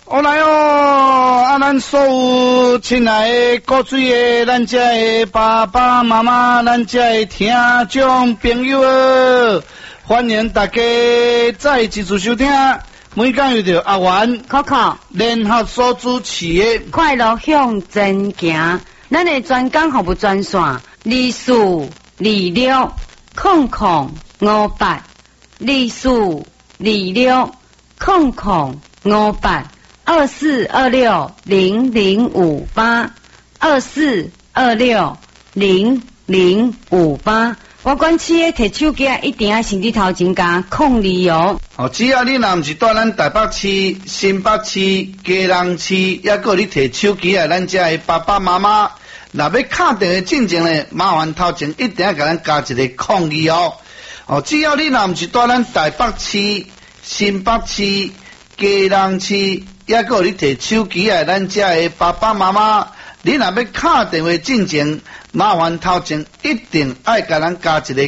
我来哦！啊，咱所有亲爱的古水的，咱遮的爸爸妈妈，咱遮的听众朋友啊，欢迎大家再一次收听。每讲有着阿元、 Coco 联合所主持的快乐向前行，咱的专讲服务专线2426控控58226005824260058。我管企业摕手机啊，一定要先伫头前加02哦。 哦，只要你若毋是住咱台北市、新北市、基隆市，抑个你摕手机啊，咱遮的爸爸妈妈，若要敲电话进前咧，麻烦头前一定要甲咱加一个02哦。哦，只要你若毋是住咱台北市、新北市、基隆市，抑个你摕手机啊，咱遮的爸爸妈妈，你若要敲电话进前，麻烦头前一定要甲咱加一个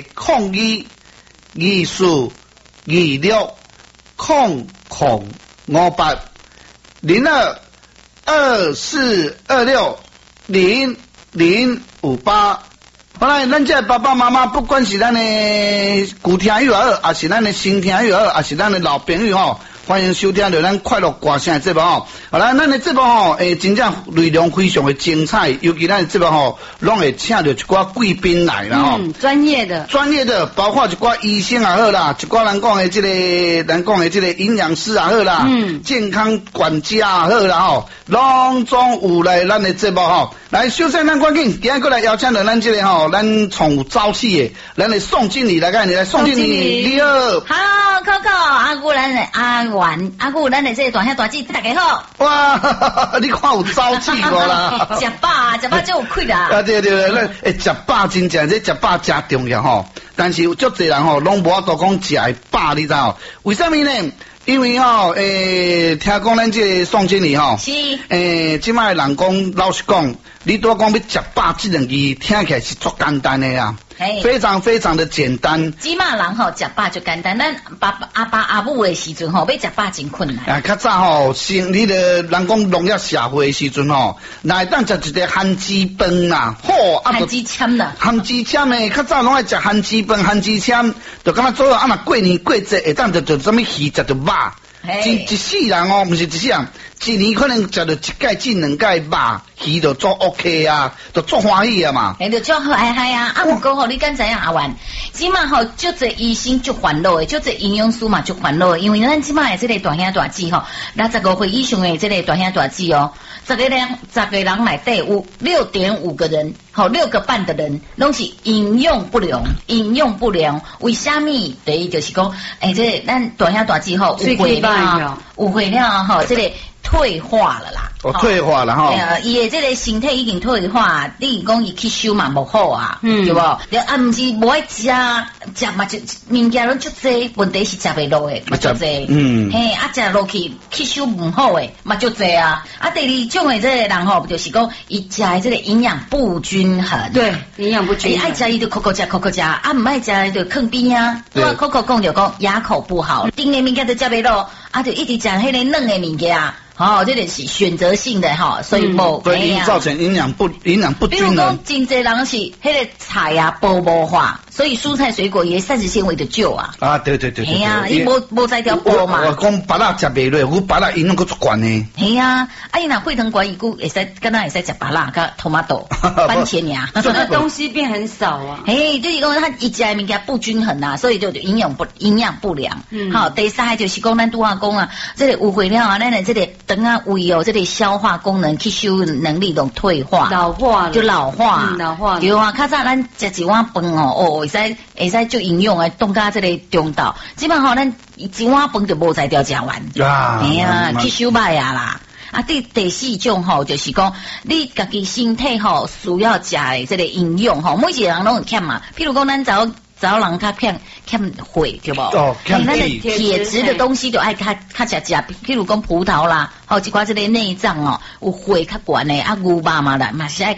0226控控058224260058。好来，咱这爸爸妈妈，不管是咱的旧听友好，还是咱的新听友好，还是咱的老朋友吼，欢迎收听到咱快乐歌声的节目吼。好来，咱的节目吼，真正内容非常的精彩，尤其咱的节目吼，拢会请到一寡贵宾来啦吼。 专业的， 包括一寡医生也好啦，一寡人讲的这个营养师也好啦，健康管家也好啦吼，拢总有来咱的节目吼。来，首先咱赶紧，今日过来邀请到咱这个吼，咱宠物朝气的，咱的宋经理来，宋经理你好。 好 ，Coco， 阿姑咱的阿元，阿姑咱的这个大兄大姐，大家好。 哇，你看有朝气无啦？ 食饱就有气啦。 啊对，咱食饱真正，这食饱真重要吼。但是有足侪人吼，拢无法度讲食会饱，你知道？为什么呢？因为吼，听讲咱这个宋经理吼， 是， 即摆人讲，老实讲，你拄讲要食饱这两字，听起来是足简单的呀，非常非常的简单。 即摆人吼食饱就简单，咱阿爸阿母的时阵吼，要食饱真困难。 啊，较早吼，你的人讲农业社会的时阵吼，来当食一个番薯饭啦，好啊， 番薯签啦， 番薯签诶，较早拢爱食番薯饭、番薯签，就感觉做啊，若过年过节会当就什么鱼食着肉。一世人哦，不是一世人，一年可能食到一届至两届肉，鱼就做 OK 啊，就做欢喜啊嘛。 就做好嗨啊！啊，我讲吼，你敢知影阿元？即马吼，足侪医生足烦恼的，足侪营养师嘛足烦恼的，因为咱即马的这个大兄大姐吼，65岁以上的这个大兄大姐哦，10个人内底有6.5个人，吼6个半的人拢是营养不良。为虾米？第一就是讲，这咱大兄大姐吼有会了吼，这个退化了啦。 退化了吼。 伊的这个身体已经退化，你讲伊吸收嘛无好啊，对无？啊，毋是无爱食嘛就物件拢足济，问题是食袂落的，嘛足济。嘿，啊食落去吸收唔好的，嘛足济啊。啊，第二种的这个人吼，就是讲伊食的这个营养不均衡。 对，营养不均衡。 爱食伊就口食，啊唔爱食就囥边啊。对。口讲就讲牙口不好，甜的物件都食袂落，啊就一直食迄个嫩的物件。哦，这个是选择性的哈，所以无对，造成营养不均衡。 比如讲，真侪人是迄个菜啊煲无化，所以蔬菜水果也膳食纤维的少啊。 啊，对。 系啊，伊无在条煲嘛。 我讲白辣食袂落，我白辣营养佫足悬呢。 系啊，啊伊若血糖高，伊佫会使，敢若会使食白辣甲tomato番茄尔。 这个东西变很少啊。 嘿，就是讲他一食的物件不均衡啊，所以就营养不良。好，第三个就是讲咱拄下讲啊，这个误会了啊，咱的这个肠啊胃哦，这个消化功能、吸收能力都退化、 老化， 对啊。较早咱食一碗饭哦，会使就营养诶，冻到这个中道。基本上咱一碗饭就无才调食完，吸收歹啊啦。啊，第四种吼，就是讲你家己身体吼需要食诶这个营养吼，每一个人拢有欠嘛。譬如讲咱早人较欠血对不？咱的铁质的东西就爱较食，譬如讲葡萄啦，一寡这个内脏哦，有血较悬的啊，牛肉嘛啦，嘛是爱较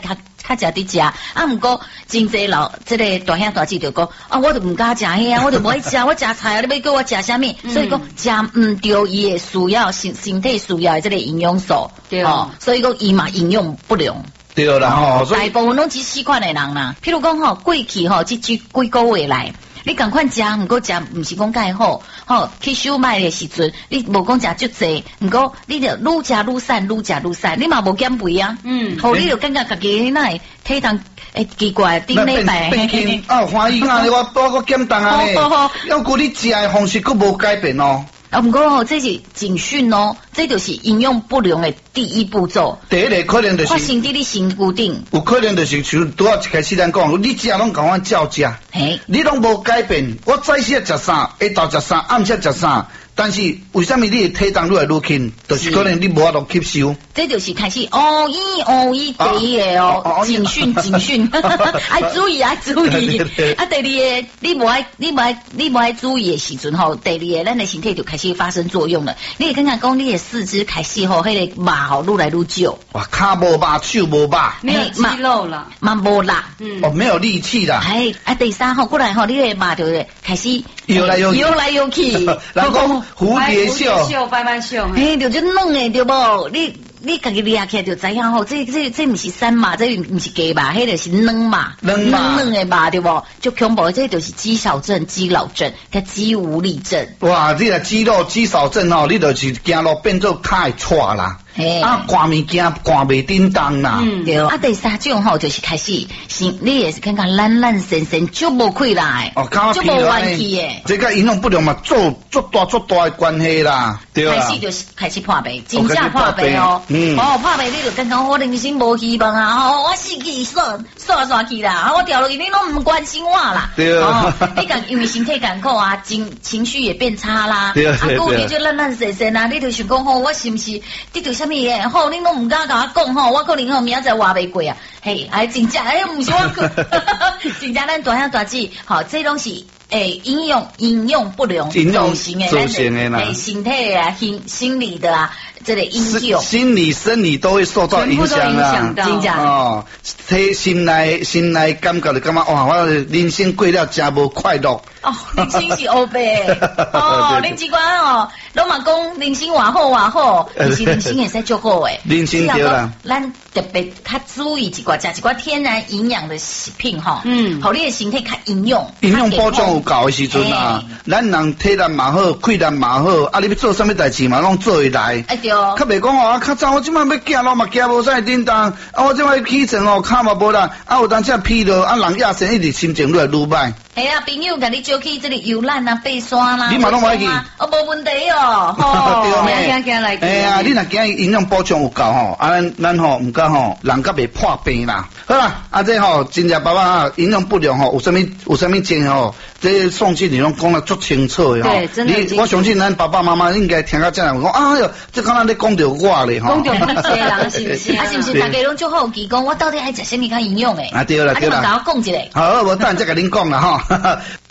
较食伫食，啊，毋过真济这个大兄大姐就讲，啊，我就唔敢食迄啊，我就无爱食，我食菜啊，你要叫我食啥物？所以讲食唔对伊的需要身体需要的这个营养素， 对所以讲伊嘛营养不良。 对啦吼， 大部分拢只四款的人啦，譬如讲吼，过去吼，这几个月来。你赶快食，毋过食毋是讲介好，吸收麦的时阵，你无讲食足济，毋过你就愈食愈瘦，愈食愈瘦，你嘛无减肥啊，后你就感觉家己那体重奇怪，顶礼拜变轻，欢喜啊！我减重啊咧，要顾你食的方式佫无改变哦。 毋过这是警讯哦，这就是营养不良的第一步骤。 第一个可能就是发生伫你身躯顶， 有可能就是像拄仔一开始咱讲，你食拢甲我照食，你拢无改变。我早时食啥，下昼食啥，暗时食啥，但是为什么你的体重愈来愈轻？就是可能你无法度吸收。 这就是开始第一个哦，警讯，爱注意。啊，第二个你无爱注意的时阵吼，第二个咱的身体就开始发生作用了。你会感觉讲你的四肢开始吼，迄个肉吼愈来愈少。 哇，脚无肉，手无肉， 没有肌肉了， 嘛无力， 没有力气啦。 第三吼，过来吼，你的肉就开始摇来摇去， 人讲蝴蝶袖， 摆摆袖， 就这弄的对不？你家己掠起来就知影吼，这不是山嘛，这不是鸡嘛，迄就是嫩嘛，嫩的嘛对不？就恐怖，这就是肌少症、肌老症、跟肌无力症。 哇，这个肌少症吼，你就是走路变做太喘啦。挂物件挂袂叮当啦， 对。第三种吼就是开始，你也是感觉懒神，就无气啦，就无元气诶。 这个营养不良嘛，做大的关系啦，对啦。 开始就是开始破病，真正破病哦。破病你就感觉我人生无希望啊，我死去煞去啦，我掉落去你拢唔关心我啦。 对。 你讲因为身体艰苦啊，情绪也变差啦， 对。 你就懒神啊，你就想讲吼，我是不是得到啥物嘢？吼，你拢唔敢甲我讲吼，我可能吼明仔载活袂过啊。真正毋是我，真正咱大兄大姐，这拢是营养不良造成的，咱身体啊、心理的啊，这个影响， 心理、生理都会受到影响啊。 真正心内感觉就感觉哇，我人生过了真无快乐。 人生是黑白你只管拢嘛讲人生偌好，其实人生会使足好诶。 人生对啦， 咱特别较注意一寡食一寡天然营养的食品互你的身体较营养保障有够的时阵啊，咱人体力嘛好，气力嘛好，你要做啥物代志嘛，拢做会来。 对。 较袂讲较早我即摆要行路嘛行无啥叮当，我即摆起床脚嘛无力，有当时疲劳，人亚生一直心情愈来愈歹。 朋友甲你招去这里游览啊、爬山啦， 你嘛拢爱去？ 无问题哦。 行来。 你若今日营养保障有够吼，咱吼唔敢吼，人甲袂破病啦。好啦，这吼真正爸爸营养不良吼，有啥物症吼，这宋经理拢讲得足清楚的吼。 对，真的。 我相信咱爸爸妈妈应该听到这样讲，哎哟，这敢若你讲到我咧吼。 讲到这些人是不是？ 是不是大家拢足好奇讲，我到底爱食啥物较营养诶？ 对啦。 甲我讲一下。 好，无等下再甲恁讲啦吼。